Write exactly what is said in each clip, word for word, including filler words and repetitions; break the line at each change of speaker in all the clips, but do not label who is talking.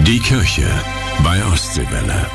Die Kirche bei Ostseewelle.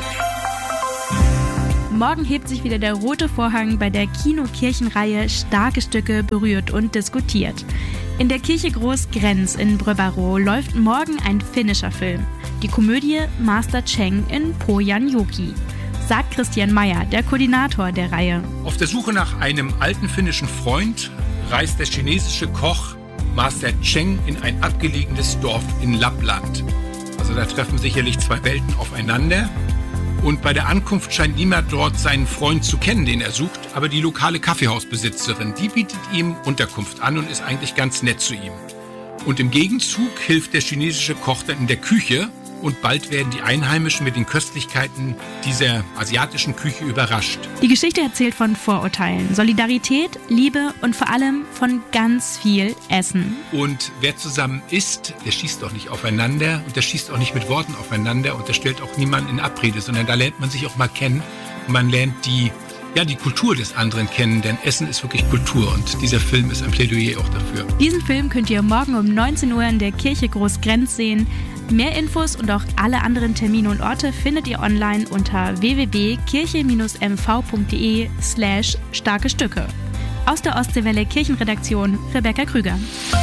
Morgen hebt sich wieder der rote Vorhang bei der Kino-Kirchenreihe Starke Stücke berührt und diskutiert. In der Kirche Groß-Grenz in Bröbaro läuft morgen ein finnischer Film. Die Komödie Master Cheng in Pohjanjoki, sagt Christian Meyer, der Koordinator der Reihe.
Auf der Suche nach einem alten finnischen Freund reist der chinesische Koch Master Cheng in ein abgelegenes Dorf in Lappland. Also da treffen sicherlich zwei Welten aufeinander. Und bei der Ankunft scheint niemand dort seinen Freund zu kennen, den er sucht. Aber die lokale Kaffeehausbesitzerin, die bietet ihm Unterkunft an und ist eigentlich ganz nett zu ihm. Und im Gegenzug hilft der chinesische Koch dann in der Küche. Und bald werden die Einheimischen mit den Köstlichkeiten dieser asiatischen Küche überrascht.
Die Geschichte erzählt von Vorurteilen, Solidarität, Liebe und vor allem von ganz viel Essen.
Und wer zusammen isst, der schießt auch nicht aufeinander und der schießt auch nicht mit Worten aufeinander und der stellt auch niemanden in Abrede, sondern da lernt man sich auch mal kennen und man lernt die, ja, die Kultur des anderen kennen, denn Essen ist wirklich Kultur und dieser Film ist ein Plädoyer auch dafür.
Diesen Film könnt ihr morgen um neunzehn Uhr in der Kirche Groß-Grenz sehen. Mehr Infos und auch alle anderen Termine und Orte findet ihr online unter w w w punkt kirche m v punkt d e slash starke Stücke. Aus der Ostseewelle Kirchenredaktion Rebecca Krüger.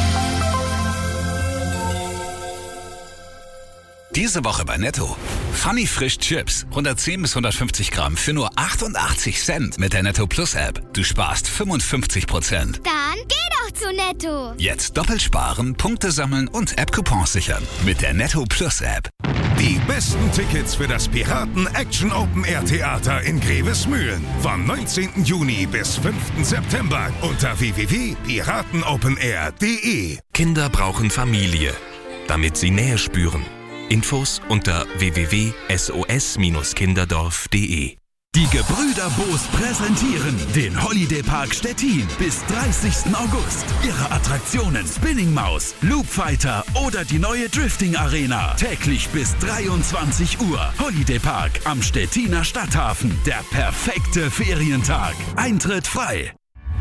Diese Woche bei Netto. Funny Frisch Chips. hundertzehn bis hundertfünfzig Gramm für nur achtundachtzig Cent mit der Netto Plus App. Du sparst fünfundfünfzig Prozent.
Dann geh doch zu Netto.
Jetzt doppelt sparen, Punkte sammeln und App-Coupons sichern. Mit der Netto Plus App.
Die besten Tickets für das Piraten Action Open Air Theater in Grevesmühlen. Vom neunzehnten Juni bis fünften September unter w w w punkt piratenopenair punkt d e.
Kinder brauchen Familie, damit sie Nähe spüren. Infos unter w w w punkt s o s Bindestrich kinderdorf punkt d e.
Die Gebrüder Boos präsentieren den Holiday Park Stettin bis dreißigsten August. Ihre Attraktionen Spinning Maus, Loop Fighter oder die neue Drifting Arena. Täglich bis dreiundzwanzig Uhr. Holiday Park am Stettiner Stadthafen. Der perfekte Ferientag. Eintritt frei.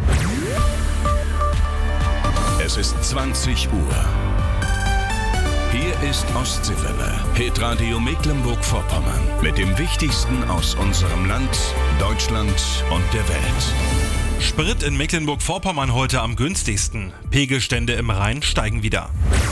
Es ist zwanzig Uhr. Hier ist Ostseewelle, Hitradio Mecklenburg-Vorpommern. Mit dem Wichtigsten aus unserem Land, Deutschland und der Welt.
Sprit in Mecklenburg-Vorpommern heute am günstigsten. Pegelstände im Rhein steigen wieder.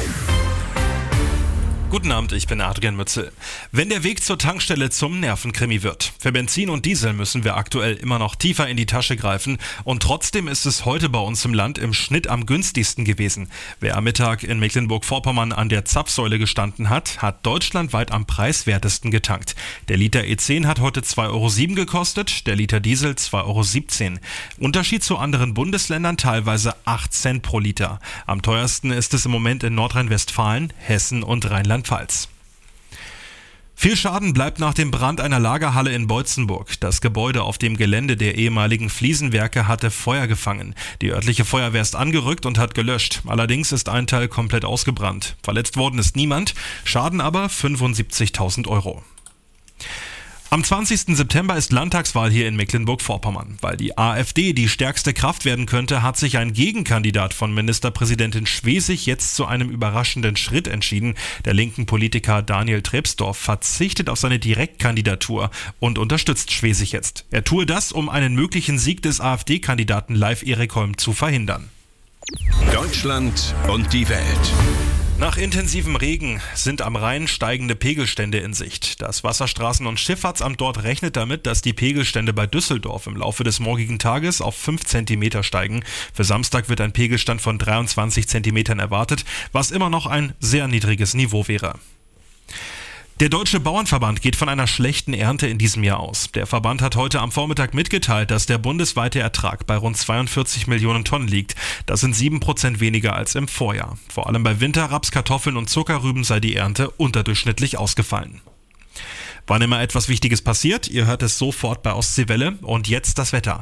Guten Abend, ich bin Adrian Mützel. Wenn der Weg zur Tankstelle zum Nervenkrimi wird. Für Benzin und Diesel müssen wir aktuell immer noch tiefer in die Tasche greifen und trotzdem ist es heute bei uns im Land im Schnitt am günstigsten gewesen. Wer am Mittag in Mecklenburg-Vorpommern an der Zapfsäule gestanden hat, hat deutschlandweit am preiswertesten getankt. Der Liter E zehn hat heute zwei Euro sieben gekostet, der Liter Diesel zwei Euro siebzehn. Unterschied zu anderen Bundesländern teilweise acht Cent pro Liter. Am teuersten ist es im Moment in Nordrhein-Westfalen, Hessen und Rheinland-Pfalz. Viel Schaden bleibt nach dem Brand einer Lagerhalle in Boitzenburg. Das Gebäude auf dem Gelände der ehemaligen Fliesenwerke hatte Feuer gefangen. Die örtliche Feuerwehr ist angerückt und hat gelöscht. Allerdings ist ein Teil komplett ausgebrannt. Verletzt worden ist niemand, Schaden aber fünfundsiebzigtausend Euro. Am zwanzigsten September ist Landtagswahl hier in Mecklenburg-Vorpommern. Weil die AfD die stärkste Kraft werden könnte, hat sich ein Gegenkandidat von Ministerpräsidentin Schwesig jetzt zu einem überraschenden Schritt entschieden. Der linken Politiker Daniel Trebsdorf verzichtet auf seine Direktkandidatur und unterstützt Schwesig jetzt. Er tue das, um einen möglichen Sieg des AfD-Kandidaten Leif Erik Holm zu verhindern.
Deutschland und die Welt.
Nach intensivem Regen sind am Rhein steigende Pegelstände in Sicht. Das Wasserstraßen- und Schifffahrtsamt dort rechnet damit, dass die Pegelstände bei Düsseldorf im Laufe des morgigen Tages auf fünf Zentimeter steigen. Für Samstag wird ein Pegelstand von dreiundzwanzig Zentimetern erwartet, was immer noch ein sehr niedriges Niveau wäre. Der Deutsche Bauernverband geht von einer schlechten Ernte in diesem Jahr aus. Der Verband hat heute am Vormittag mitgeteilt, dass der bundesweite Ertrag bei rund zweiundvierzig Millionen Tonnen liegt. Das sind sieben Prozent weniger als im Vorjahr. Vor allem bei Winterraps, Kartoffeln und Zuckerrüben sei die Ernte unterdurchschnittlich ausgefallen. Wann immer etwas Wichtiges passiert, ihr hört es sofort bei Ostseewelle und jetzt das Wetter.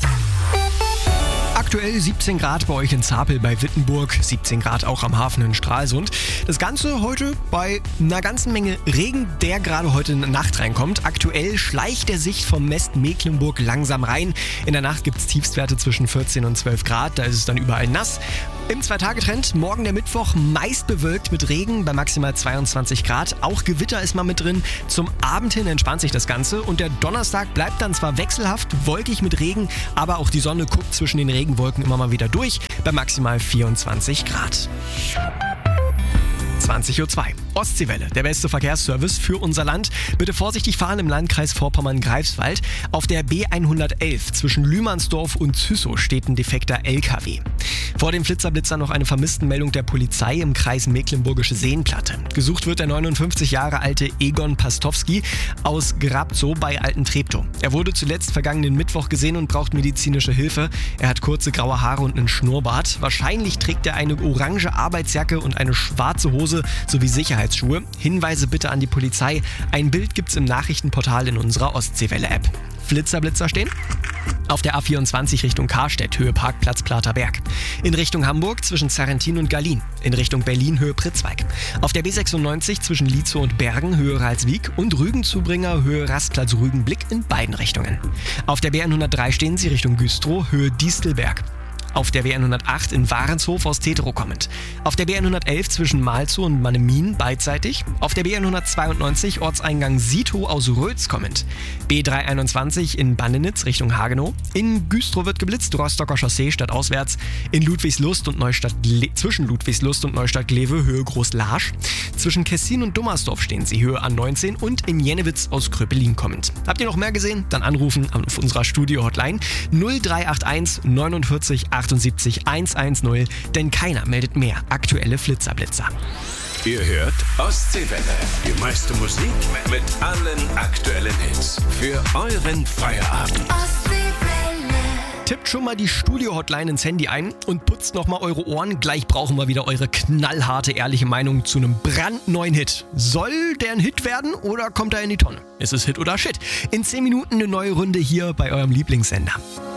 Aktuell siebzehn Grad bei euch in Zapel bei Wittenburg, siebzehn Grad auch am Hafen in Stralsund. Das Ganze heute bei einer ganzen Menge Regen, der gerade heute in der Nacht reinkommt. Aktuell schleicht der Sicht vom Mest Mecklenburg langsam rein. In der Nacht gibt es Tiefstwerte zwischen vierzehn und zwölf Grad, da ist es dann überall nass. Im Zwei-Tage-Trend, morgen der Mittwoch, meist bewölkt mit Regen bei maximal zweiundzwanzig Grad. Auch Gewitter ist mal mit drin. Zum Abend hin entspannt sich das Ganze und der Donnerstag bleibt dann zwar wechselhaft, wolkig mit Regen, aber auch die Sonne guckt zwischen den Regenwolken immer mal wieder durch bei maximal vierundzwanzig Grad. zwanzig Uhr zwei. Ostseewelle, der beste Verkehrsservice für unser Land. Bitte vorsichtig fahren im Landkreis Vorpommern-Greifswald. Auf der B hundertelf zwischen Lühmannsdorf und Züssow steht ein defekter L K W. Vor dem Flitzer-Blitzer noch eine Vermisstenmeldung der Polizei im Kreis Mecklenburgische Seenplatte. Gesucht wird der neunundfünfzig Jahre alte Egon Pastowski aus Grabzow bei Alten-Treptow. Er wurde zuletzt vergangenen Mittwoch gesehen und braucht medizinische Hilfe. Er hat kurze graue Haare und einen Schnurrbart. Wahrscheinlich trägt er eine orange Arbeitsjacke und eine schwarze Hose sowie Sicherheitsschuhe. Hinweise bitte an die Polizei. Ein Bild gibt's im Nachrichtenportal in unserer Ostseewelle-App. Flitzer-Blitzer stehen? Auf der A vierundzwanzig Richtung Karstedt, Höhe Parkplatz Platerberg. In Richtung Hamburg zwischen Zarrentin und Gallien. In Richtung Berlin, Höhe Pritzweig. Auf der B sechsundneunzig zwischen Lietzow und Bergen, Höhe Ralswiek. Und Rügenzubringer, Höhe Rastplatz Rügenblick in beiden Richtungen. Auf der B hundertdrei stehen Sie Richtung Güstrow, Höhe Distelberg. Auf der B hundertacht in Warenshof aus Teterow kommend. Auf der B hundertelf zwischen Malzow und Mannemin beidseitig. Auf der B hundertzweiundneunzig Ortseingang Siethow aus Rötz kommend. B dreihunderteinundzwanzig in Bandenitz Richtung Hagenow. In Güstrow wird geblitzt, Rostocker Chaussee stadtauswärts. In Ludwigslust und Neustadt zwischen Ludwigslust und Neustadt-Glewe Höhe Groß-Larsch. Zwischen Kessin und Dummersdorf stehen Sie Höhe A neunzehn und in Jennewitz aus Kröpelin kommend. Habt ihr noch mehr gesehen? Dann anrufen auf unserer Studio-Hotline null drei acht eins neunundvierzig achtundsiebzig hundertzehn, denn keiner meldet mehr aktuelle Flitzer-Blitzer.
Ihr hört Ostseewelle. Die meiste Musik mit allen aktuellen Hits. Für euren Feierabend.
Tippt schon mal die Studio-Hotline ins Handy ein und putzt nochmal eure Ohren. Gleich brauchen wir wieder eure knallharte, ehrliche Meinung zu einem brandneuen Hit. Soll der ein Hit werden oder kommt er in die Tonne? Ist es Hit oder Shit? In zehn Minuten eine neue Runde hier bei eurem Lieblingssender.